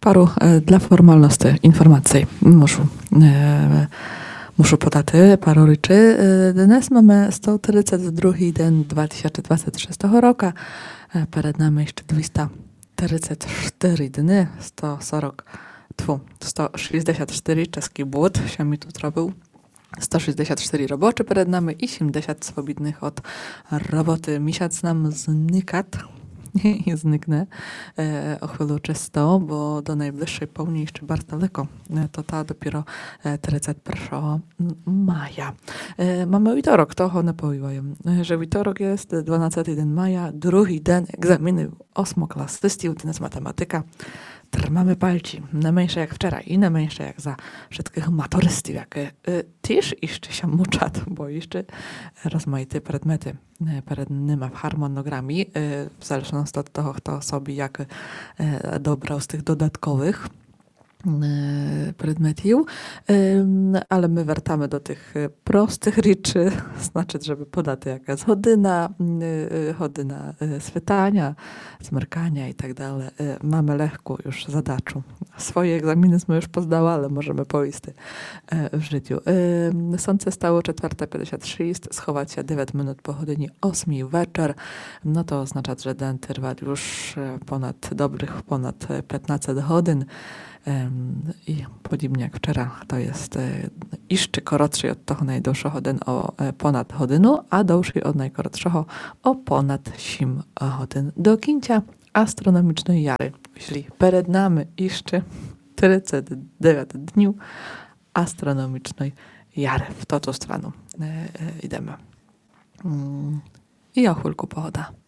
Пару для формальності інформації мушу подати пару речей. Днес mamy 132 день 2026 року. Перед нами ще 234 dni, 164 czeski błąd się mi tu zrobił. 164 robocze przed nami i 70 swobodnych od roboty. Miesiąc nam znikać i zniknę o chwilę czysto, bo do najbliższej pełni jeszcze bardzo daleko. To ta dopiero 31 maja. Mamy witorok, to one powiadają, że witorok jest 12 dzień maja, drugi dzień egzaminy ósmoklasysty, to jest matematyka. Trzymamy palci, nie mniejsze jak wczoraj i nie mniejsze jak za wszystkich maturystów, jakie też jeszcze się muczą, bo jeszcze rozmaite predmety przed nimi w harmonogramie, w zależności od tego, kto sobie jak dobrał z tych dodatkowych predmetów, ale my wracamy do tych prostych rzeczy, znaczy, żeby podać jaka jest godzina switania, zmrkania i tak dalej. Mamy lekko już zadaczu. Swoje egzaminy jsme już pozdała, ale możemy pójść w życiu. Słońce stało 4:56, schować się 9 minut po godzinie 8 wieczór. No to oznacza, że ten trwa już ponad 15 godzin. I podobnie jak wczoraj, to jest jeszcze krótszy od tego najdłuższego dnia o ponad godzinę, a dłuższy od najkrótszego o ponad 7 godzin. Do końca astronomicznej jary, jeśli przed nami jeszcze 39 dni astronomicznej jary. W tą stronę idziemy. I o chwilku pogoda.